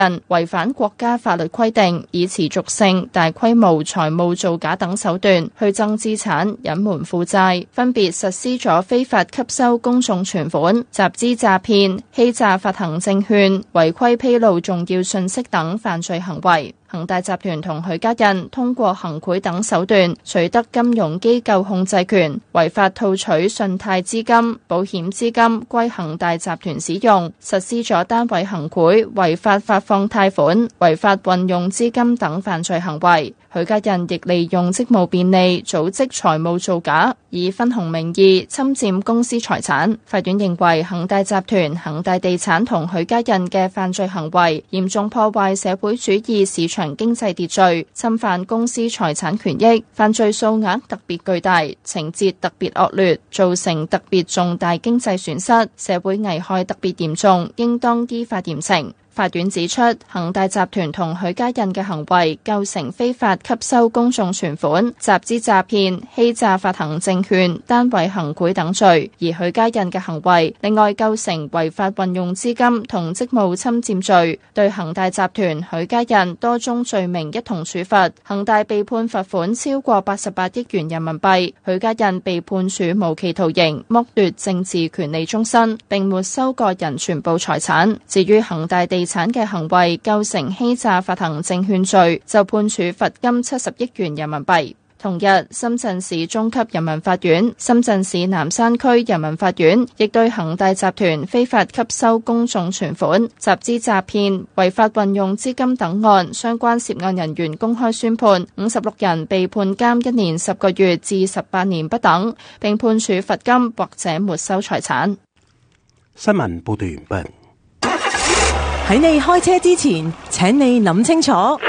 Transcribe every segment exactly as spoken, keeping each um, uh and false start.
人違反國家法律規定，以持續性、大規模財務造假等手段虛增資產、隱瞞負債，分別實施咗非法吸收公眾存款、集資詐騙、欺詐發行證券、違規披露重要信息等犯罪行為。恒大集團同許家印通過行賄等手段取得金融機構控制權，違法套取信貸資金、保險資金歸恒大集團使用，實施咗單位行賄、違法發放貸款、違法運用資金等犯罪行為。許家印亦利用職務便利組織財務造假，以分紅名義侵佔公司財產。法院認為恒大集團、恒大地產同許家印嘅犯罪行為嚴重破壞社會主義市場經濟秩序，侵犯公司財產權益，犯罪數額特別巨大，情節特別惡劣，造成特別重大經濟損失，社會危害特別嚴重，應當依法嚴懲。法院指出，恒大集團同許家印嘅行為構成非法吸收公眾存款、集資詐騙、欺詐發行證券、單位行賄等罪；而許家印嘅行為另外構成違法運用資金同職務侵佔罪，對恒大集團、許家印多宗罪名一同處罰。恒大被判罰款超過八十八億元人民幣，許家印被判處無期徒刑，剝奪政治權利終身，並沒收個人全部財產。至於恒大地地產嘅行為構成欺詐發行證券罪，就判處罰金七十億元人民幣。同日，深圳市中級人民法院、深圳市南山區人民法院亦對恒大集團非法吸收公眾存款、集資詐騙、違法運用資金等案相關涉案人員公開宣判，五十六人被判監一年十個月至十八年不等，並判處罰金或者沒收財產。 新聞報道完畢。 喺你開車之前，請你諗清楚。喺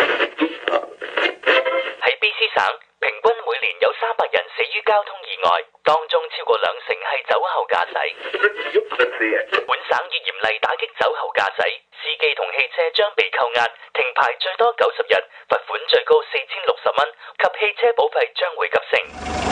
B C 省，平均每年有三百人死於交通意外，當中超過兩成係酒後駕駛。本省已嚴厲打擊酒後駕駛，司機同汽車將被扣押、停牌最多九十日，罰款最高四千六十蚊，及汽車保費將會急升。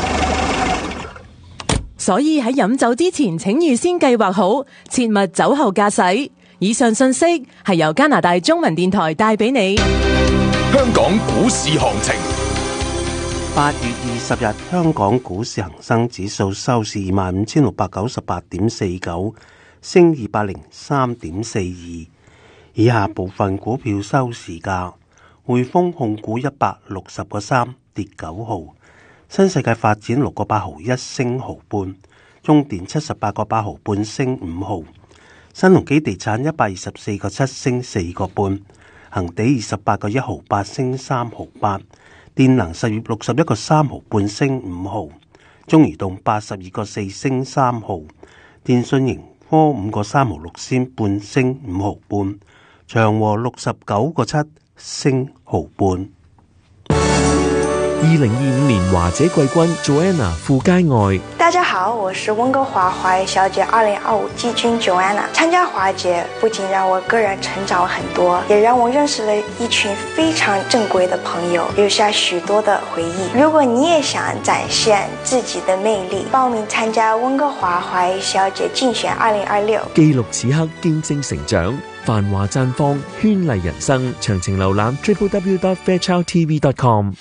所以喺飲酒之前，請預先計劃好，切勿酒後駕駛。以上信息係由加拿大中文電台帶俾你。 香港股市行情， 八月二十日，香港股市恒生指數收市二萬五千六百九十八點四九，升二百零三點四二。以下部分股票收市價：匯豐控股一百六十個三，跌九毫；新世界發展六個八毫一，升毫半；中電七十八個八毫半，升五毫。新鴻基地產一百二十四個七，升四個半，恒地二十八個一毫八，升三毫八，電能實業六十一個三毫半，升五毫，中移動八十二個四，升三毫，電訊盈科五個三毫六仙半，升五毫半，長和六十九個七，升毫半。 二零二五年華姐季軍 Joanna 傅佳愛。 大家好，我是温哥華華裔小姐二零二五季軍 Joanna。參加華姐不僅讓我個人成長很多，也讓我認識了一群非常正規的朋友，留下許多的回憶。如果你也想展現自己的魅力，報名參加温哥華華裔小姐競選二零二六， 記錄此刻，見證成長，繁華綻放，絢麗人生。詳情瀏覽 double-u double-u double-u dot fairchild t v dot com。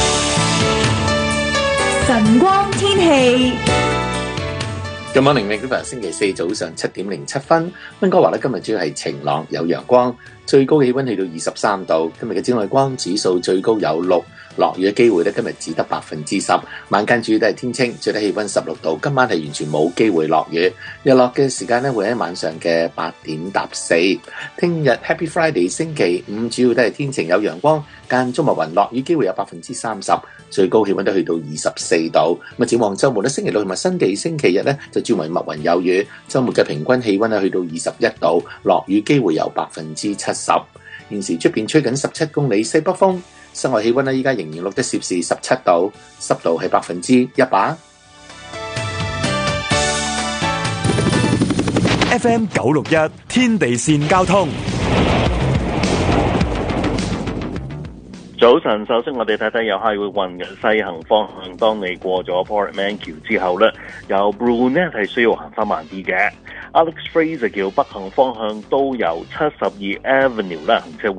晨光天氣， 今晚零零今日星期四早上七點零七分，溫哥華咧今日主要係晴朗有陽光，最高氣溫去到二十三度。今日嘅紫外光指數最高有六，落雨嘅機會咧今日只得百分之十。晚間主要都係天清，最低氣溫十六度。今晚係完全冇機會落雨，日落嘅時間咧會喺晚上嘅八點搭四。聽日 Happy Friday 星期五主要都係天晴有陽光，間中密雲，落雨機會有百分之三十。最高氣溫都去到二十四度。咁啊，展望週末咧，星期六同埋新地星期日咧，就轉為密雲有雨。週末嘅平均氣溫咧去到二十一度，落雨機會有百分之七十。現時出邊吹緊十七公里西北風，室外氣溫咧依家仍然錄得攝氏十七度，濕度係百分之一百。 F M 九六一天地線交通。 早晨，首先我哋睇睇有 Highway One 嘅西行方向，當你過咗 Portman 橋之後咧，由 Brunette 係需要行翻慢啲嘅。Alex Fraser 橋北行方向都由七十二 Avenue 咧行車